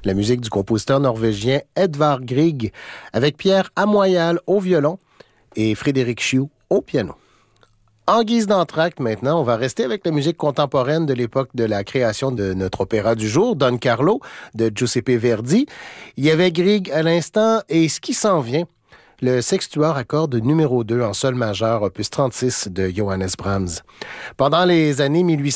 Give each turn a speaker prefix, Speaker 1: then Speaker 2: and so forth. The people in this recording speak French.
Speaker 1: La musique du compositeur norvégien Edvard Grieg avec Pierre Amoyal au violon et Frédéric Chioux au piano. En guise d'entracte, maintenant, on va rester avec la musique contemporaine de l'époque de la création de notre opéra du jour, Don Carlo, de Giuseppe Verdi. Il y avait Grieg à l'instant, et ce qui s'en vient, le sextuor à cordes numéro 2 en sol majeur, opus 36 de Johannes Brahms. Pendant les années 1800,